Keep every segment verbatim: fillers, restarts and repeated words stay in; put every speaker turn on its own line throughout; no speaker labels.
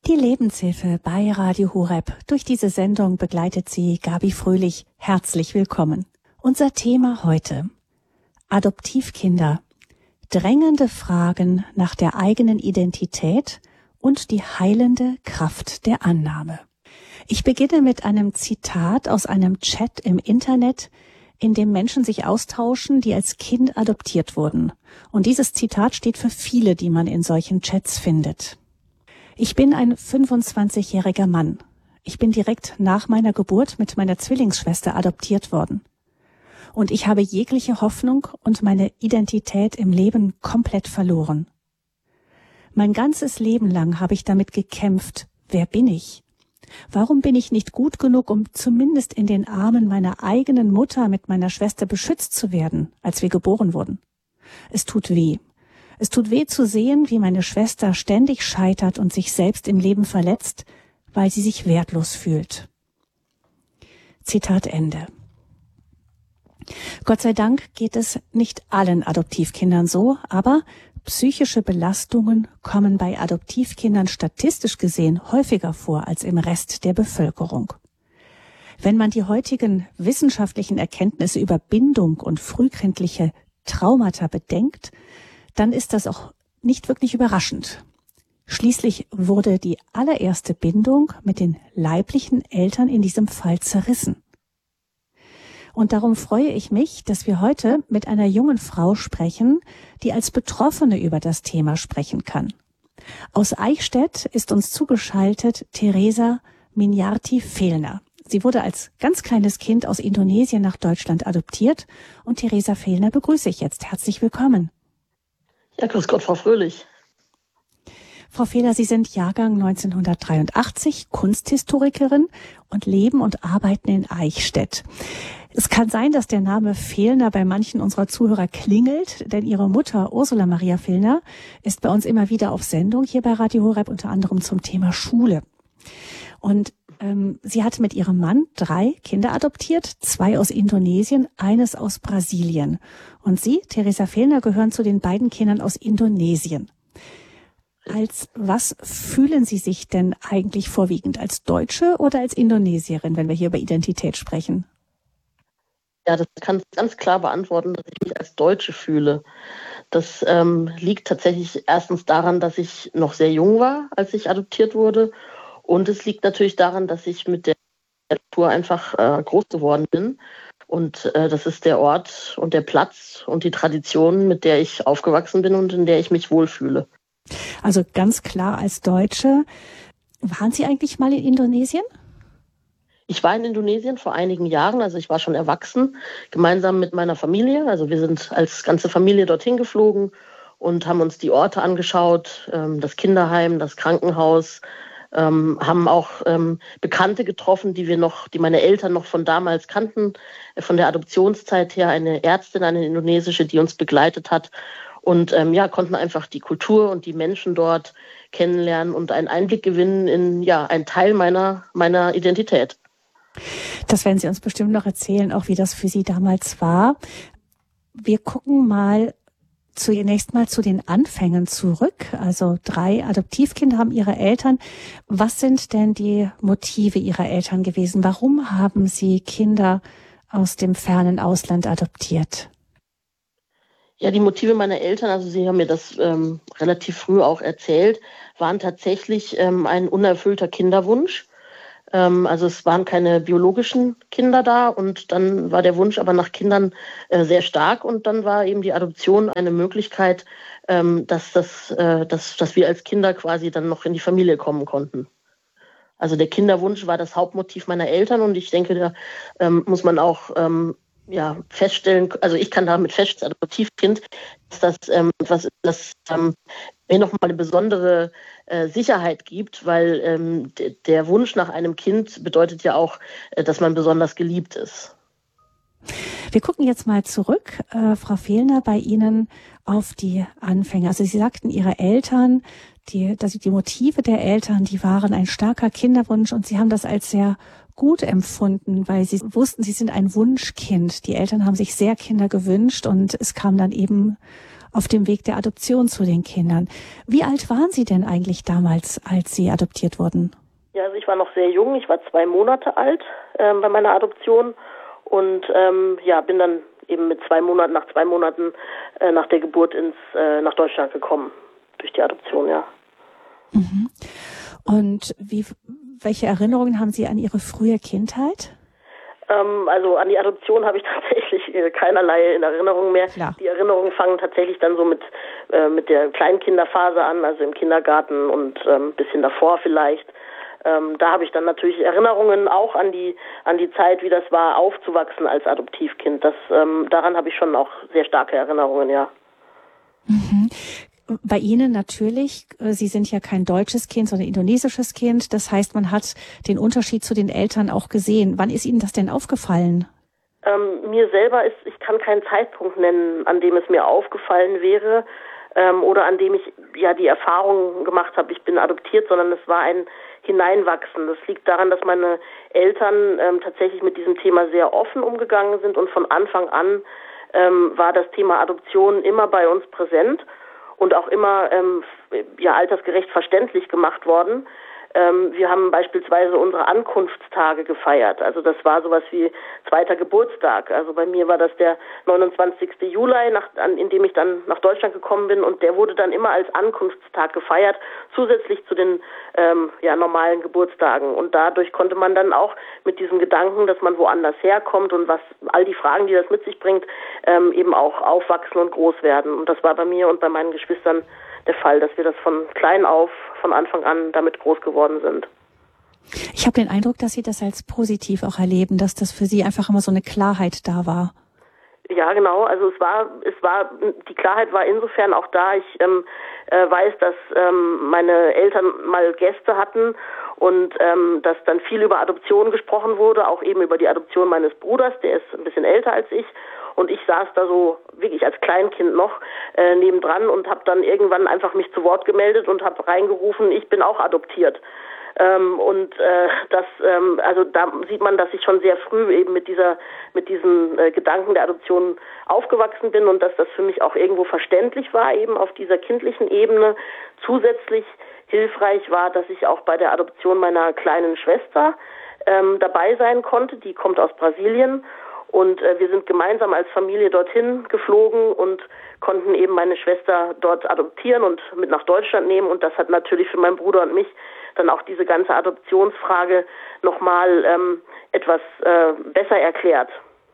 Die Lebenshilfe bei Radio Horeb. Durch diese Sendung begleitet sie Gabi Fröhlich. Herzlich willkommen. Unser Thema heute: Adoptivkinder. Drängende Fragen nach der eigenen Identität und die heilende Kraft der Annahme. Ich beginne mit einem Zitat aus einem Chat im Internet, in dem Menschen sich austauschen, die als Kind adoptiert wurden. Und dieses Zitat steht für viele, die man in solchen Chats findet. Ich bin ein fünfundzwanzigjähriger Mann. Ich bin direkt nach meiner Geburt mit meiner Zwillingsschwester adoptiert worden. Und ich habe jegliche Hoffnung und meine Identität im Leben komplett verloren. Mein ganzes Leben lang habe ich damit gekämpft. Wer bin ich? Warum bin ich nicht gut genug, um zumindest in den Armen meiner eigenen Mutter mit meiner Schwester beschützt zu werden, als wir geboren wurden? Es tut weh. Es tut weh zu sehen, wie meine Schwester ständig scheitert und sich selbst im Leben verletzt, weil sie sich wertlos fühlt. Zitat Ende. Gott sei Dank geht es nicht allen Adoptivkindern so, aber psychische Belastungen kommen bei Adoptivkindern statistisch gesehen häufiger vor als im Rest der Bevölkerung. Wenn man die heutigen wissenschaftlichen Erkenntnisse über Bindung und frühkindliche Traumata bedenkt, dann ist das auch nicht wirklich überraschend. Schließlich wurde die allererste Bindung mit den leiblichen Eltern in diesem Fall zerrissen. Und darum freue ich mich, dass wir heute mit einer jungen Frau sprechen, die als Betroffene über das Thema sprechen kann. Aus Eichstätt ist uns zugeschaltet Teresa Minyarti-Fehlner. Sie wurde als ganz kleines Kind aus Indonesien nach Deutschland adoptiert und Teresa Fehlner begrüße ich jetzt. Herzlich willkommen.
Ja, grüß Gott, Frau Fröhlich.
Frau Fehlner, Sie sind Jahrgang neunzehnhundertdreiundachtzig, Kunsthistorikerin und leben und arbeiten in Eichstätt. Es kann sein, dass der Name Fehlner bei manchen unserer Zuhörer klingelt, denn Ihre Mutter Ursula Maria Fehlner ist bei uns immer wieder auf Sendung hier bei Radio Horeb, unter anderem zum Thema Schule. Und ähm, sie hat mit ihrem Mann drei Kinder adoptiert, zwei aus Indonesien, eines aus Brasilien. Und Sie, Teresa Fehlner, gehören zu den beiden Kindern aus Indonesien. Als was fühlen Sie sich denn eigentlich vorwiegend? Als Deutsche oder als Indonesierin, wenn wir hier über Identität sprechen?
Ja, das kann ich ganz klar beantworten, dass ich mich als Deutsche fühle. Das ähm, liegt tatsächlich erstens daran, dass ich noch sehr jung war, als ich adoptiert wurde. Und es liegt natürlich daran, dass ich mit der Natur einfach äh, groß geworden bin. Und äh, das ist der Ort und der Platz und die Tradition, mit der ich aufgewachsen bin und in der ich mich wohlfühle.
Also ganz klar als Deutsche. Waren Sie eigentlich mal in Indonesien?
Ich war in Indonesien vor einigen Jahren, also ich war schon erwachsen, gemeinsam mit meiner Familie. Also wir sind als ganze Familie dorthin geflogen und haben uns die Orte angeschaut, ähm, das Kinderheim, das Krankenhaus, ähm, haben auch ähm, Bekannte getroffen, die wir noch, die meine Eltern noch von damals kannten, äh, von der Adoptionszeit her, eine Ärztin, eine indonesische, die uns begleitet hat. Und ähm, ja, konnten einfach die Kultur und die Menschen dort kennenlernen und einen Einblick gewinnen in ja einen Teil meiner meiner Identität.
Das werden Sie uns bestimmt noch erzählen, auch wie das für Sie damals war. Wir gucken mal zunächst mal zu den Anfängen zurück. Also drei Adoptivkinder haben ihre Eltern. Was sind denn die Motive Ihrer Eltern gewesen? Warum haben Sie Kinder aus dem fernen Ausland adoptiert?
Ja, die Motive meiner Eltern, also Sie haben mir das ähm, relativ früh auch erzählt, waren tatsächlich ähm, ein unerfüllter Kinderwunsch. Ähm, also es waren keine biologischen Kinder da und dann war der Wunsch aber nach Kindern äh, sehr stark und dann war eben die Adoption eine Möglichkeit, ähm, dass, das, äh, dass, dass wir als Kinder quasi dann noch in die Familie kommen konnten. Also der Kinderwunsch war das Hauptmotiv meiner Eltern und ich denke, da ähm, muss man auch ähm, ja, feststellen, also ich kann damit feststellen, als Adoptivkind, dass das ähm, etwas ist, das ähm, mir nochmal eine besondere äh, Sicherheit gibt, weil ähm, d- der Wunsch nach einem Kind bedeutet ja auch, äh, dass man besonders geliebt ist.
Wir gucken jetzt mal zurück, äh, Frau Fehlner, bei Ihnen auf die Anfänge. Also Sie sagten, Ihre Eltern, die, dass die Motive der Eltern, die waren ein starker Kinderwunsch und Sie haben das als sehr gut empfunden, weil Sie wussten, Sie sind ein Wunschkind. Die Eltern haben sich sehr Kinder gewünscht und es kam dann eben auf dem Weg der Adoption zu den Kindern. Wie alt waren Sie denn eigentlich damals, als Sie adoptiert wurden?
Ja, also ich war noch sehr jung. Ich war zwei Monate alt ähm, bei meiner Adoption und ähm, ja, bin dann eben mit zwei Monaten, nach zwei Monaten äh, nach der Geburt ins äh, nach Deutschland gekommen durch die Adoption, ja.
Mhm. Und wie, welche Erinnerungen haben Sie an Ihre frühe Kindheit?
Ähm, also an die Adoption habe ich tatsächlich äh, keinerlei in Erinnerung mehr.
Klar.
Die Erinnerungen fangen tatsächlich dann so mit äh, mit der Kleinkinderphase an, also im Kindergarten und ein ähm, bisschen davor vielleicht. Ähm, da habe ich dann natürlich Erinnerungen auch an die an die Zeit, wie das war, aufzuwachsen als Adoptivkind. Das ähm, daran habe ich schon auch sehr starke Erinnerungen, ja.
Mhm. Bei Ihnen natürlich, Sie sind ja kein deutsches Kind, sondern indonesisches Kind. Das heißt, man hat den Unterschied zu den Eltern auch gesehen. Wann ist Ihnen das denn aufgefallen?
Ähm, mir selber ist, ich kann keinen Zeitpunkt nennen, an dem es mir aufgefallen wäre ähm, oder an dem ich ja die Erfahrung gemacht habe, ich bin adoptiert, sondern es war ein Hineinwachsen. Das liegt daran, dass meine Eltern ähm, tatsächlich mit diesem Thema sehr offen umgegangen sind und von Anfang an ähm, war das Thema Adoption immer bei uns präsent und auch immer ähm, ja altersgerecht verständlich gemacht worden. Ähm, wir haben beispielsweise unsere Ankunftstage gefeiert. Also das war sowas wie zweiter Geburtstag. Also bei mir war das der neunundzwanzigster Juli, nach, an, in dem ich dann nach Deutschland gekommen bin, und der wurde dann immer als Ankunftstag gefeiert, zusätzlich zu den ähm, ja, normalen Geburtstagen. Und dadurch konnte man dann auch mit diesem Gedanken, dass man woanders herkommt und was all die Fragen, die das mit sich bringt, ähm, eben auch aufwachsen und groß werden. Und das war bei mir und bei meinen Geschwistern der Fall, dass wir das von klein auf, von Anfang an damit groß geworden sind.
Ich habe den Eindruck, dass Sie das als positiv auch erleben, dass das für Sie einfach immer so eine Klarheit da war.
Ja, genau. Also es war, es war, die Klarheit war insofern auch da. Ich ähm, äh, weiß, dass ähm, meine Eltern mal Gäste hatten und ähm, dass dann viel über Adoption gesprochen wurde, auch eben über die Adoption meines Bruders, der ist ein bisschen älter als ich. Und ich saß da so wirklich als Kleinkind noch äh, nebendran und habe dann irgendwann einfach mich zu Wort gemeldet und habe reingerufen, ich bin auch adoptiert. Ähm, und äh, das, ähm, also da sieht man, dass ich schon sehr früh eben mit dieser, mit diesen äh, Gedanken der Adoption aufgewachsen bin und dass das für mich auch irgendwo verständlich war, eben auf dieser kindlichen Ebene. Zusätzlich hilfreich war, dass ich auch bei der Adoption meiner kleinen Schwester ähm, dabei sein konnte. Die kommt aus Brasilien. Und äh, wir sind gemeinsam als Familie dorthin geflogen und konnten eben meine Schwester dort adoptieren und mit nach Deutschland nehmen. Und das hat natürlich für meinen Bruder und mich dann auch diese ganze Adoptionsfrage nochmal ähm, etwas äh, besser erklärt.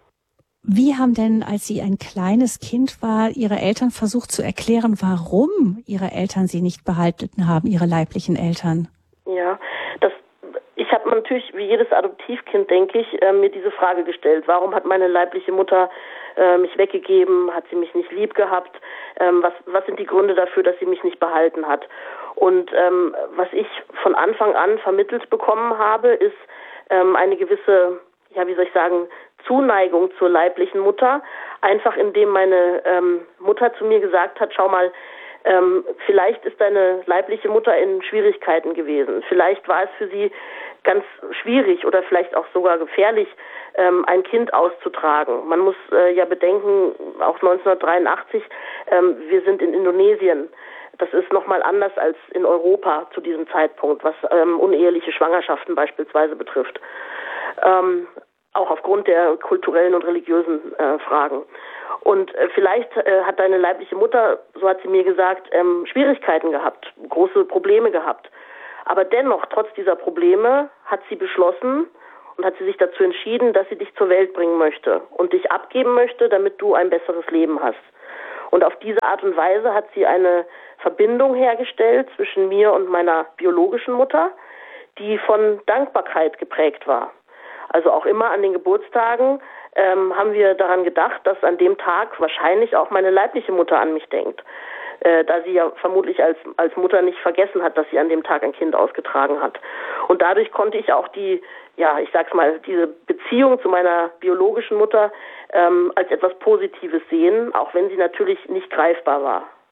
Wie haben denn, als Sie ein kleines Kind war, Ihre Eltern versucht zu erklären, warum Ihre Eltern Sie nicht behalten haben, Ihre leiblichen Eltern?
Ja, das Ich habe natürlich, wie jedes Adoptivkind, denke ich, äh, mir diese Frage gestellt. Warum hat meine leibliche Mutter äh, mich weggegeben? Hat sie mich nicht lieb gehabt? Ähm, was, was sind die Gründe dafür, dass sie mich nicht behalten hat? Und ähm, was ich von Anfang an vermittelt bekommen habe, ist ähm, eine gewisse, ja, wie soll ich sagen, Zuneigung zur leiblichen Mutter. Einfach indem meine ähm, Mutter zu mir gesagt hat, schau mal, Ähm, vielleicht ist deine leibliche Mutter in Schwierigkeiten gewesen. Vielleicht war es für sie ganz schwierig oder vielleicht auch sogar gefährlich, ähm, ein Kind auszutragen. Man muss äh, ja bedenken, auch neunzehnhundertdreiundachtzig, ähm, wir sind in Indonesien. Das ist nochmal anders als in Europa zu diesem Zeitpunkt, was ähm, uneheliche Schwangerschaften beispielsweise betrifft. Ähm, auch aufgrund der kulturellen und religiösen äh, Fragen. Und äh, vielleicht äh, hat deine leibliche Mutter, so hat sie mir gesagt, ähm, Schwierigkeiten gehabt, große Probleme gehabt. Aber dennoch, trotz dieser Probleme, hat sie beschlossen und hat sie sich dazu entschieden, dass sie dich zur Welt bringen möchte und dich abgeben möchte, damit du ein besseres Leben hast. Und auf diese Art und Weise hat sie eine Verbindung hergestellt zwischen mir und meiner biologischen Mutter, die von Dankbarkeit geprägt war. Also auch immer an den Geburtstagen ähm, haben wir daran gedacht, dass an dem Tag wahrscheinlich auch meine leibliche Mutter an mich denkt, äh, da sie ja vermutlich als als Mutter nicht vergessen hat, dass sie an dem Tag ein Kind ausgetragen hat. Und dadurch konnte ich auch die, ja, ich sag's mal, diese Beziehung zu meiner biologischen Mutter ähm, als etwas Positives sehen, auch wenn sie natürlich nicht greifbar war.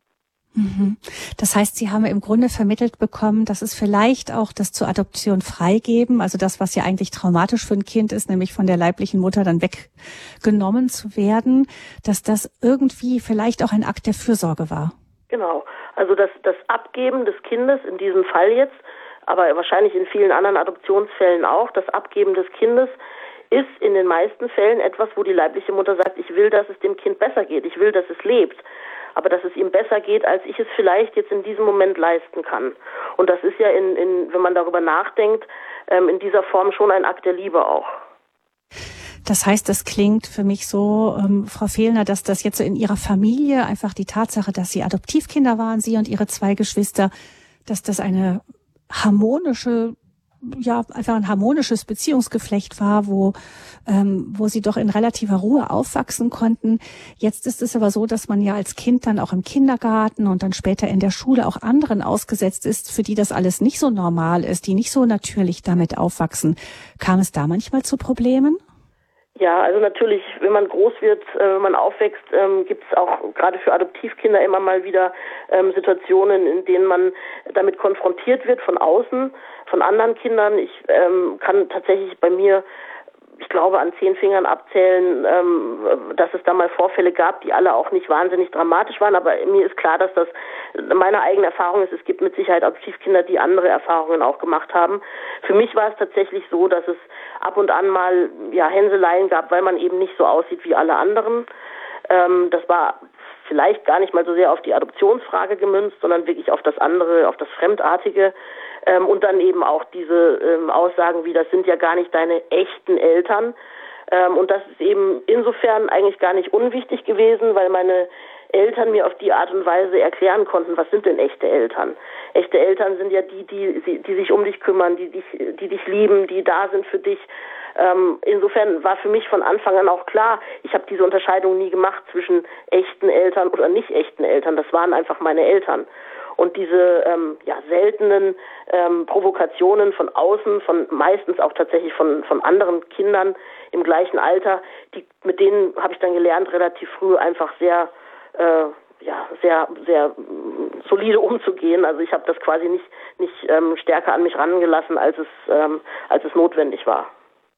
Das heißt, Sie haben im Grunde vermittelt bekommen, dass es vielleicht auch das zur Adoption freigeben, also das, was ja eigentlich traumatisch für ein Kind ist, nämlich von der leiblichen Mutter dann weggenommen zu werden, dass das irgendwie vielleicht auch ein Akt der Fürsorge war.
Genau, also das, das Abgeben des Kindes in diesem Fall jetzt, aber wahrscheinlich in vielen anderen Adoptionsfällen auch, das Abgeben des Kindes ist in den meisten Fällen etwas, wo die leibliche Mutter sagt, ich will, dass es dem Kind besser geht, ich will, dass es lebt. Aber dass es ihm besser geht, als ich es vielleicht jetzt in diesem Moment leisten kann. Und das ist ja, in, in, wenn man darüber nachdenkt, ähm, in dieser Form schon ein Akt der Liebe auch.
Das heißt, das klingt für mich so, ähm, Frau Fehlner, dass das jetzt so in Ihrer Familie einfach die Tatsache, dass Sie Adoptivkinder waren, Sie und Ihre zwei Geschwister, dass das eine harmonische ja einfach ein harmonisches Beziehungsgeflecht war, wo ähm, wo sie doch in relativer Ruhe aufwachsen konnten. Jetzt ist es aber so, dass man ja als Kind dann auch im Kindergarten und dann später in der Schule auch anderen ausgesetzt ist, für die das alles nicht so normal ist, die nicht so natürlich damit aufwachsen. Kam es da manchmal zu Problemen?
Ja, also natürlich, wenn man groß wird, äh, wenn man aufwächst, ähm, gibt es auch gerade für Adoptivkinder immer mal wieder ähm, Situationen, in denen man damit konfrontiert wird von außen, von anderen Kindern. Ich ähm, kann tatsächlich bei mir, ich glaube, an zehn Fingern abzählen, ähm, dass es da mal Vorfälle gab, die alle auch nicht wahnsinnig dramatisch waren. Aber mir ist klar, dass das meine eigene Erfahrung ist. Es gibt mit Sicherheit Adoptivkinder, die andere Erfahrungen auch gemacht haben. Für mich war es tatsächlich so, dass es ab und an mal ja Hänseleien gab, weil man eben nicht so aussieht wie alle anderen. Ähm, das war vielleicht gar nicht mal so sehr auf die Adoptionsfrage gemünzt, sondern wirklich auf das andere, auf das Fremdartige. Ähm, und dann eben auch diese ähm, Aussagen wie, das sind ja gar nicht deine echten Eltern. Ähm, und das ist eben insofern eigentlich gar nicht unwichtig gewesen, weil meine Eltern mir auf die Art und Weise erklären konnten, was sind denn echte Eltern? Echte Eltern sind ja die, die, die sich um dich kümmern, die dich, die dich lieben, die da sind für dich. Ähm, insofern war für mich von Anfang an auch klar, ich habe diese Unterscheidung nie gemacht zwischen echten Eltern oder nicht echten Eltern. Das waren einfach meine Eltern. Und diese ähm, ja, seltenen ähm, Provokationen von außen, von meistens auch tatsächlich von, von anderen Kindern im gleichen Alter, die, mit denen habe ich dann gelernt, relativ früh einfach sehr äh, ja, sehr, sehr solide umzugehen. Also ich habe das quasi nicht, nicht ähm, stärker an mich rangelassen, als es, ähm, als es notwendig war.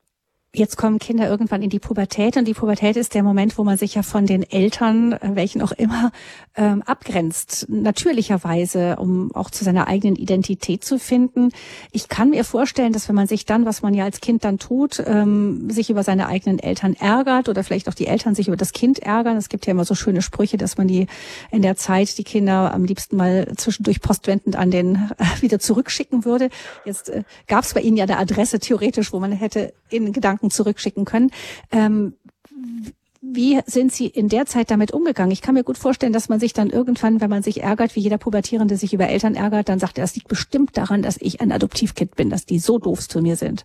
Jetzt kommen Kinder irgendwann in die Pubertät und die Pubertät ist der Moment, wo man sich ja von den Eltern, welchen auch immer, ähm, abgrenzt, natürlicherweise, um auch zu seiner eigenen Identität zu finden. Ich kann mir vorstellen, dass wenn man sich dann, was man ja als Kind dann tut, ähm, sich über seine eigenen Eltern ärgert oder vielleicht auch die Eltern sich über das Kind ärgern. Es gibt ja immer so schöne Sprüche, dass man die in der Zeit die Kinder am liebsten mal zwischendurch postwendend an den äh, wieder zurückschicken würde. Jetzt äh, gab es bei Ihnen ja eine Adresse theoretisch, wo man hätte in Gedanken zurückschicken können. Ähm, wie sind Sie in der Zeit damit umgegangen? Ich kann mir gut vorstellen, dass man sich dann irgendwann, wenn man sich ärgert, wie jeder Pubertierende sich über Eltern ärgert, dann sagt er, es liegt bestimmt daran, dass ich ein Adoptivkind bin, dass die so doof zu mir sind.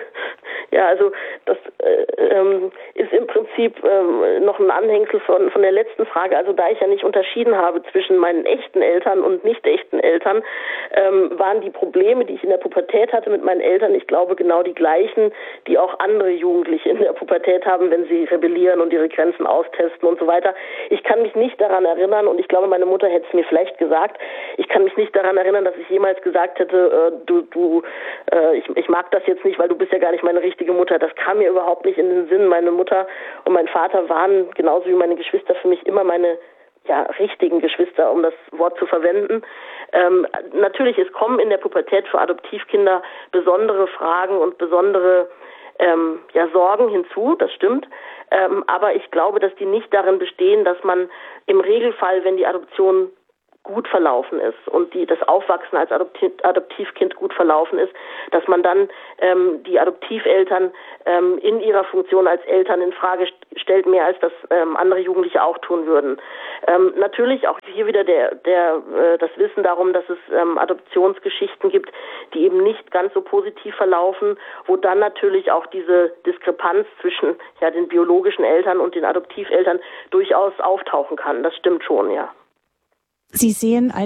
Ja, also das äh, ähm, ist im Prinzip ähm, noch ein Anhängsel von, von der letzten Frage. Also da ich ja nicht unterschieden habe zwischen meinen echten Eltern und nicht echten Eltern, ähm, waren die Probleme, die ich in der Pubertät hatte mit meinen Eltern, ich glaube genau die gleichen, die auch andere Jugendliche in der Pubertät haben, wenn sie rebellieren und ihre Grenzen austesten und so weiter. Ich kann mich nicht daran erinnern, und ich glaube, meine Mutter hätte es mir vielleicht gesagt, ich kann mich nicht daran erinnern, dass ich jemals gesagt hätte, äh, du, du, äh, ich, ich mag das jetzt nicht, weil du bist ja gar nicht meine richtige Mutter. Das kam mir überhaupt nicht in den Sinn. Meine Mutter und mein Vater waren genauso wie meine Geschwister für mich immer meine ja, richtigen Geschwister, um das Wort zu verwenden. Ähm, natürlich, es kommen in der Pubertät für Adoptivkinder besondere Fragen und besondere ähm, ja, Sorgen hinzu, das stimmt. Ähm, aber ich glaube, dass die nicht darin bestehen, dass man im Regelfall, wenn die Adoption gut verlaufen ist und die das Aufwachsen als Adoptiv, Adoptivkind gut verlaufen ist, dass man dann ähm, die Adoptiveltern ähm, in ihrer Funktion als Eltern in Frage stellt, mehr als das ähm, andere Jugendliche auch tun würden. Ähm, natürlich auch hier wieder der, der, äh, das Wissen darum, dass es ähm, Adoptionsgeschichten gibt, die eben nicht ganz so positiv verlaufen, wo dann natürlich auch diese Diskrepanz zwischen ja, den biologischen Eltern und den Adoptiveltern durchaus auftauchen kann. Das stimmt schon, ja.
Sie sehen als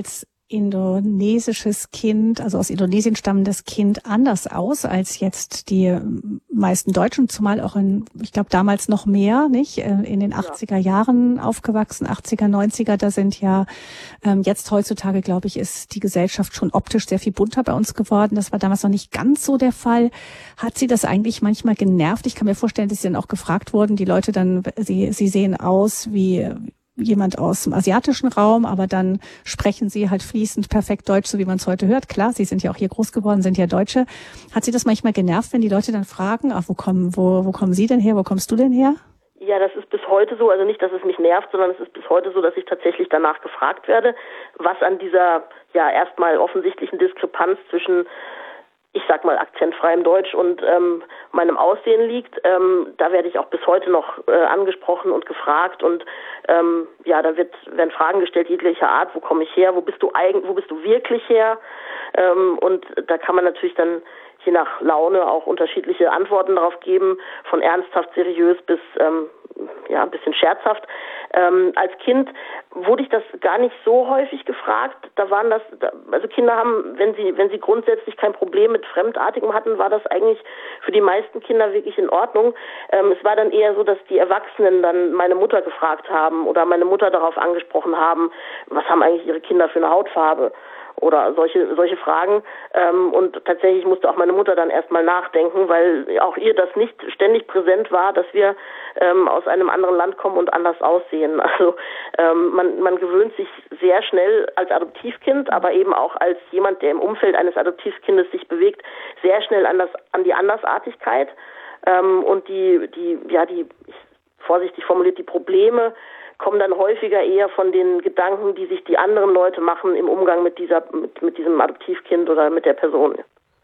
indonesisches Kind, also aus Indonesien stammendes Kind, anders aus als jetzt die meisten Deutschen, zumal auch in, ich glaube, damals noch mehr, nicht? In den achtziger Jahren aufgewachsen, achtziger, neunziger, da sind ja ähm, jetzt heutzutage, glaube ich, ist die Gesellschaft schon optisch sehr viel bunter bei uns geworden. Das war damals noch nicht ganz so der Fall. Hat Sie das eigentlich manchmal genervt? Ich kann mir vorstellen, dass Sie dann auch gefragt wurden, die Leute dann, sie, sie sehen aus wie jemand aus dem asiatischen Raum, aber dann sprechen sie halt fließend perfekt Deutsch, so wie man es heute hört. Klar, sie sind ja auch hier groß geworden, sind ja Deutsche. Hat Sie das manchmal genervt, wenn die Leute dann fragen, ach, wo kommen, wo, wo kommen Sie denn her, wo kommst du denn her?
Ja, das ist bis heute so, also nicht, dass es mich nervt, sondern es ist bis heute so, dass ich tatsächlich danach gefragt werde, was an dieser, ja, erstmal offensichtlichen Diskrepanz zwischen, ich sag mal, akzentfreiem Deutsch und ähm, meinem Aussehen liegt. Ähm, da werde ich auch bis heute noch äh, angesprochen und gefragt und ähm, ja, da wird, werden Fragen gestellt jeglicher Art, wo komme ich her, wo bist du eigentlich, wo bist du wirklich her? Ähm, und da kann man natürlich dann je nach Laune auch unterschiedliche Antworten darauf geben, von ernsthaft, seriös bis ähm, ja ein bisschen scherzhaft. Ähm, als Kind wurde ich das gar nicht so häufig gefragt. Da waren das, also Kinder haben, wenn sie wenn sie grundsätzlich kein Problem mit Fremdartigem hatten, war das eigentlich für die meisten Kinder wirklich in Ordnung. Ähm, es war dann eher so, dass die Erwachsenen dann meine Mutter gefragt haben oder meine Mutter darauf angesprochen haben, was haben eigentlich ihre Kinder für eine Hautfarbe? Oder solche solche Fragen. Ähm, und tatsächlich musste auch meine Mutter dann erstmal nachdenken, weil auch ihr das nicht ständig präsent war, dass wir ähm, aus einem anderen Land kommen und anders aussehen. Also ähm, man, man gewöhnt sich sehr schnell als Adoptivkind, aber eben auch als jemand, der im Umfeld eines Adoptivkindes sich bewegt, sehr schnell an das an die Andersartigkeit ähm, und die die ja die vorsichtig formuliert die Probleme kommen dann häufiger eher von den Gedanken, die sich die anderen Leute machen im Umgang mit dieser, mit, mit diesem Adoptivkind oder mit der Person.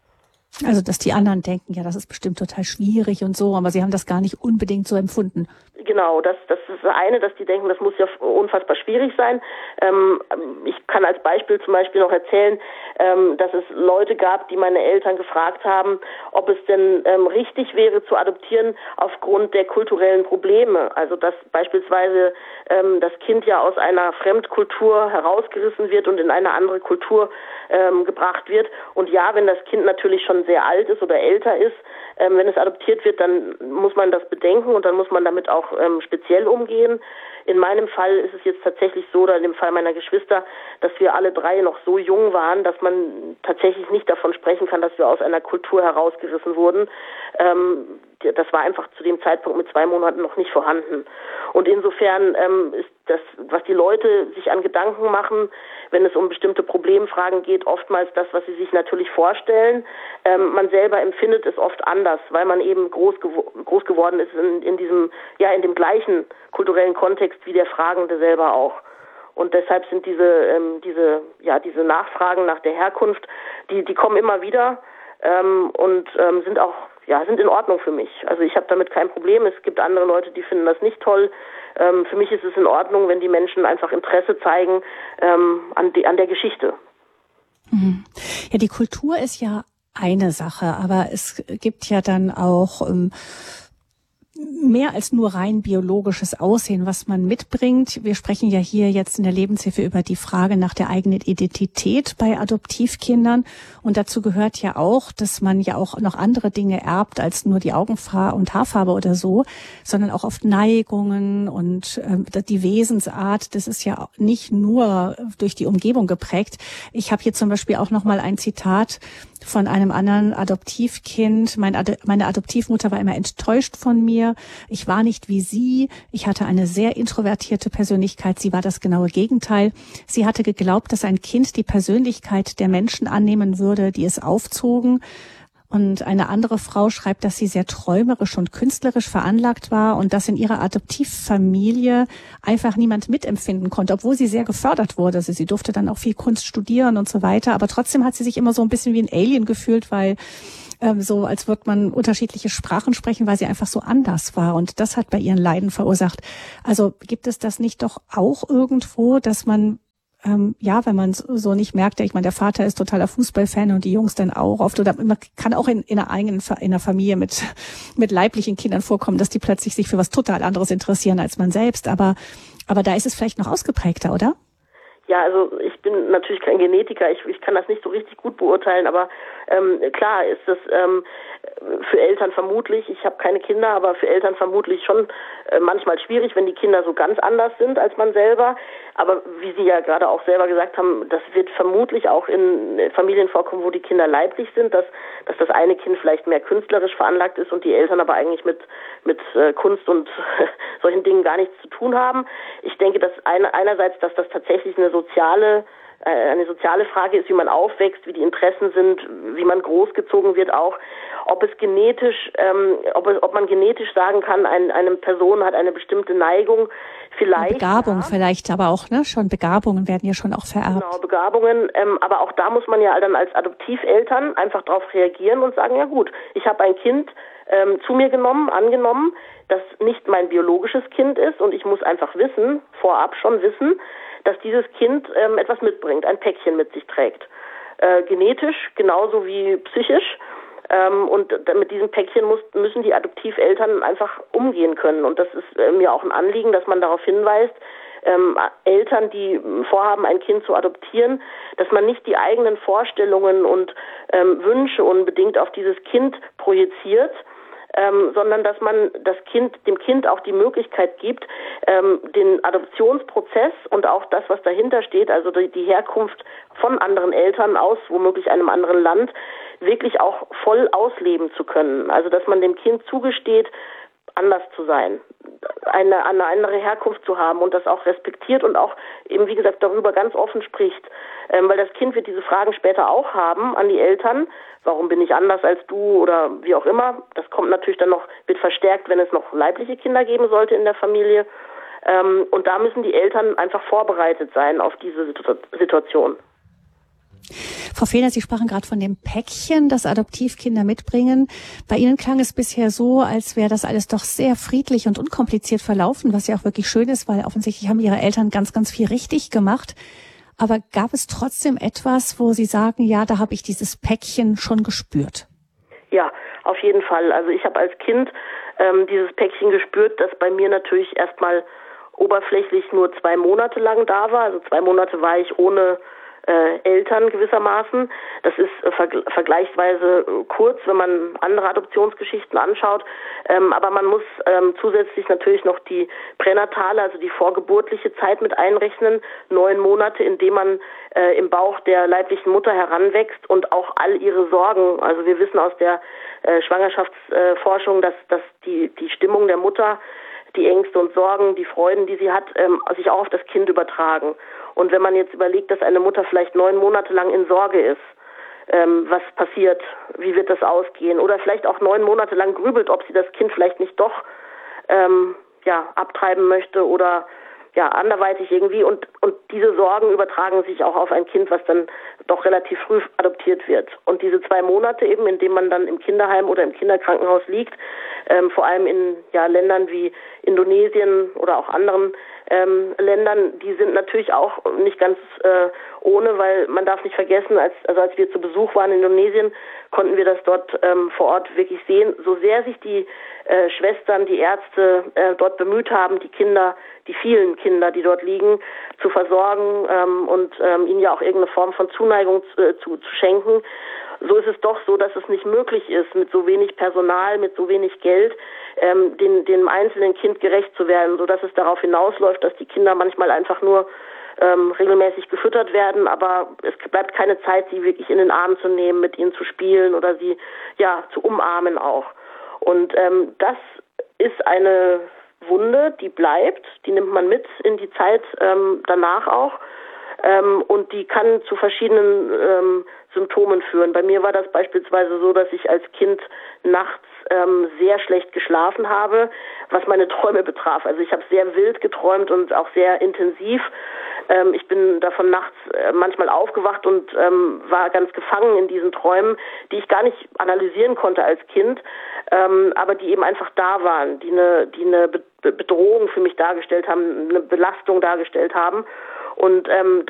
Also, dass die anderen denken, ja, das ist bestimmt total schwierig und so, aber sie haben das gar nicht unbedingt so empfunden.
Genau, das, das ist das eine, dass die denken, das muss ja unfassbar schwierig sein. Ähm, ich kann als Beispiel zum Beispiel noch erzählen, ähm, dass es Leute gab, die meine Eltern gefragt haben, ob es denn ähm, richtig wäre zu adoptieren aufgrund der kulturellen Probleme. Also dass beispielsweise ähm, das Kind ja aus einer Fremdkultur herausgerissen wird und in eine andere Kultur ähm, gebracht wird. Und ja, wenn das Kind natürlich schon sehr alt ist oder älter ist, ähm, wenn es adoptiert wird, dann muss man das bedenken und dann muss man damit auch ähm, speziell umgehen. In meinem Fall ist es jetzt tatsächlich so, oder in dem Fall meiner Geschwister, dass wir alle drei noch so jung waren, dass man tatsächlich nicht davon sprechen kann, dass wir aus einer Kultur herausgerissen wurden. Ähm, das war einfach zu dem Zeitpunkt mit zwei Monaten noch nicht vorhanden. Und insofern ähm, ist das, was die Leute sich an Gedanken machen, wenn es um bestimmte Problemfragen geht, oftmals das, was sie sich natürlich vorstellen. Ähm, man selber empfindet es oft anders, weil man eben groß, gewo- groß geworden ist in, in diesem, ja, in dem gleichen kulturellen Kontext wie der Fragende selber auch. Und deshalb sind diese, ähm, diese, ja, diese Nachfragen nach der Herkunft, die, die kommen immer wieder ähm, und ähm, sind auch, ja, sind in Ordnung für mich. Also ich habe damit kein Problem. Es gibt andere Leute, die finden das nicht toll. Ähm, für mich ist es in Ordnung, wenn die Menschen einfach Interesse zeigen ähm, an, die, an der Geschichte.
Mhm. Ja, die Kultur ist ja eine Sache, aber es gibt ja dann auch ähm, mehr als nur rein biologisches Aussehen, was man mitbringt. Wir sprechen ja hier jetzt in der Lebenshilfe über die Frage nach der eigenen Identität bei Adoptivkindern. Und dazu gehört ja auch, dass man ja auch noch andere Dinge erbt als nur die Augenfarbe und Haarfarbe oder so, sondern auch oft Neigungen und äh, die Wesensart. Das ist ja nicht nur durch die Umgebung geprägt. Ich habe hier zum Beispiel auch noch mal ein Zitat von einem anderen Adoptivkind. Mein Ad- meine Adoptivmutter war immer enttäuscht von mir. Ich war nicht wie sie. Ich hatte eine sehr introvertierte Persönlichkeit. Sie war das genaue Gegenteil. Sie hatte geglaubt, dass ein Kind die Persönlichkeit der Menschen annehmen würde, die es aufzogen. Und eine andere Frau schreibt, dass sie sehr träumerisch und künstlerisch veranlagt war und dass in ihrer Adoptivfamilie einfach niemand mitempfinden konnte, obwohl sie sehr gefördert wurde. Also sie durfte dann auch viel Kunst studieren und so weiter. Aber trotzdem hat sie sich immer so ein bisschen wie ein Alien gefühlt, weil ähm, so als würde man unterschiedliche Sprachen sprechen, weil sie einfach so anders war. Und das hat bei ihren Leiden verursacht. Also gibt es das nicht doch auch irgendwo, dass man Ähm, ja, wenn man so nicht merkt, ich meine, der Vater ist totaler Fußballfan und die Jungs dann auch oft, oder man kann auch in, in einer eigenen, in einer Familie mit, mit leiblichen Kindern vorkommen, dass die plötzlich sich für was total anderes interessieren als man selbst, aber, aber da ist es vielleicht noch ausgeprägter, oder?
Ja, also ich bin natürlich kein Genetiker, ich, ich kann das nicht so richtig gut beurteilen, aber ähm, klar ist das ähm, für Eltern vermutlich, ich habe keine Kinder, aber für Eltern vermutlich schon äh, manchmal schwierig, wenn die Kinder so ganz anders sind als man selber. Aber wie Sie ja gerade auch selber gesagt haben, das wird vermutlich auch in Familien vorkommen, wo die Kinder leiblich sind, dass, dass das eine Kind vielleicht mehr künstlerisch veranlagt ist und die Eltern aber eigentlich mit, mit äh, Kunst und solchen Dingen gar nichts zu tun haben. Ich denke, dass eine, einerseits, dass das tatsächlich eine soziale eine soziale Frage ist, wie man aufwächst, wie die Interessen sind, wie man großgezogen wird auch, ob es genetisch, ähm, ob, es, ob man genetisch sagen kann, ein, eine Person hat eine bestimmte Neigung, vielleicht.
Begabung
ja.
vielleicht, aber auch, ne, schon Begabungen werden ja schon auch vererbt.
Genau, Begabungen, ähm, aber auch da muss man ja dann als Adoptiveltern einfach darauf reagieren und sagen, ja gut, ich habe ein Kind ähm, zu mir genommen, angenommen, das nicht mein biologisches Kind ist und ich muss einfach wissen, vorab schon wissen, dass dieses Kind ähm, etwas mitbringt, ein Päckchen mit sich trägt. Äh, genetisch genauso wie psychisch. Ähm, und mit diesem Päckchen muss, müssen die Adoptiveltern einfach umgehen können. Und das ist äh, mir auch ein Anliegen, dass man darauf hinweist, ähm, Eltern, die vorhaben, ein Kind zu adoptieren, dass man nicht die eigenen Vorstellungen und ähm, Wünsche unbedingt auf dieses Kind projiziert, Ähm, sondern dass man das Kind, dem Kind auch die Möglichkeit gibt, ähm, den Adoptionsprozess und auch das, was dahinter steht, also die, die Herkunft von anderen Eltern aus, womöglich einem anderen Land, wirklich auch voll ausleben zu können. Also dass man dem Kind zugesteht, anders zu sein, eine, eine andere Herkunft zu haben und das auch respektiert und auch eben, wie gesagt, darüber ganz offen spricht. Ähm, weil das Kind wird diese Fragen später auch haben an die Eltern. Warum bin ich anders als du oder wie auch immer. Das kommt natürlich dann noch, wird verstärkt, wenn es noch leibliche Kinder geben sollte in der Familie. Ähm, und da müssen die Eltern einfach vorbereitet sein auf diese Situation.
Frau Fehner, Sie sprachen gerade von dem Päckchen, das Adoptivkinder mitbringen. Bei Ihnen klang es bisher so, als wäre das alles doch sehr friedlich und unkompliziert verlaufen, was ja auch wirklich schön ist, weil offensichtlich haben Ihre Eltern ganz, ganz viel richtig gemacht. Aber gab es trotzdem etwas, wo Sie sagen, ja, da habe ich dieses Päckchen schon gespürt?
Ja, auf jeden Fall. Also ich habe als Kind ähm, dieses Päckchen gespürt, das bei mir natürlich erstmal oberflächlich nur zwei Monate lang da war. Also zwei Monate war ich ohne Äh, Eltern gewissermaßen. Das ist äh, verg- vergleichsweise äh, kurz, wenn man andere Adoptionsgeschichten anschaut. Ähm, aber man muss ähm, zusätzlich natürlich noch die pränatale, also die vorgeburtliche Zeit mit einrechnen. Neun Monate, in dem man äh, im Bauch der leiblichen Mutter heranwächst und auch all ihre Sorgen. Also wir wissen aus der äh, Schwangerschaftsforschung, äh, dass, dass die, die Stimmung der Mutter, die Ängste und Sorgen, die Freuden, die sie hat, ähm, sich auch auf das Kind übertragen. Und wenn man jetzt überlegt, dass eine Mutter vielleicht neun Monate lang in Sorge ist, ähm, was passiert, wie wird das ausgehen, oder vielleicht auch neun Monate lang grübelt, ob sie das Kind vielleicht nicht doch ähm, ja, abtreiben möchte oder ja, anderweitig irgendwie. Und, und diese Sorgen übertragen sich auch auf ein Kind, was dann doch relativ früh adoptiert wird. Und diese zwei Monate eben, in denen man dann im Kinderheim oder im Kinderkrankenhaus liegt, ähm, vor allem in ja, Ländern wie Indonesien oder auch anderen ähm, Ländern, die sind natürlich auch nicht ganz äh, ohne, weil man darf nicht vergessen, als, also als wir zu Besuch waren in Indonesien, konnten wir das dort ähm, vor Ort wirklich sehen, so sehr sich die äh, Schwestern, die Ärzte äh, dort bemüht haben, die Kinder, die vielen Kinder, die dort liegen, zu versorgen ähm, und ähm, ihnen ja auch irgendeine Form von Zuneigung zu, äh, zu, zu schenken. So ist es doch so, dass es nicht möglich ist, mit so wenig Personal, mit so wenig Geld, ähm, den, dem einzelnen Kind gerecht zu werden, sodass es darauf hinausläuft, dass die Kinder manchmal einfach nur ähm, regelmäßig gefüttert werden, aber es bleibt keine Zeit, sie wirklich in den Arm zu nehmen, mit ihnen zu spielen oder sie ja zu umarmen auch. Und ähm, das ist eine Wunde, die bleibt, die nimmt man mit in die Zeit ähm, danach auch. Ähm, und die kann zu verschiedenen ähm, Symptomen führen. Bei mir war das beispielsweise so, dass ich als Kind nachts ähm, sehr schlecht geschlafen habe, was meine Träume betraf. Also ich habe sehr wild geträumt und auch sehr intensiv. Ähm, ich bin davon nachts äh, manchmal aufgewacht und ähm, war ganz gefangen in diesen Träumen, die ich gar nicht analysieren konnte als Kind, ähm, aber die eben einfach da waren, die eine, die eine Bedrohung für mich dargestellt haben, eine Belastung dargestellt haben. Und ähm,